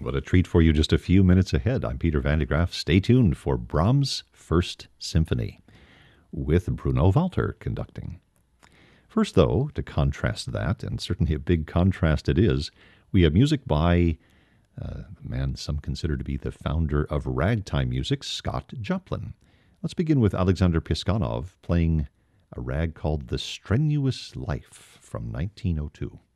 What a treat for you just a few minutes ahead. I'm Peter Van de Graaff. Stay tuned for Brahms' First Symphony with Bruno Walter conducting. First, though, to contrast that, and certainly a big contrast it is, we have music by the man some consider to be the founder of ragtime music, Scott Joplin. Let's begin with Alexander Piskunov playing a rag called The Strenuous Life from 1902.